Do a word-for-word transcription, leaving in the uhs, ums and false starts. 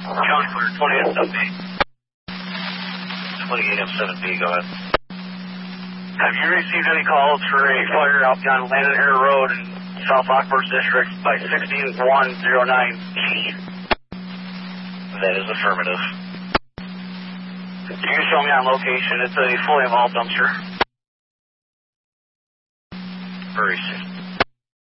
County Clear, twenty-eight M seven B. twenty-eight M seven B, go ahead. Have you received any calls for a fire out on Landon Air Road in South Lockport District by sixteen one oh nine G? That is affirmative. You can show me on location. It's a fully involved dumpster. Very soon.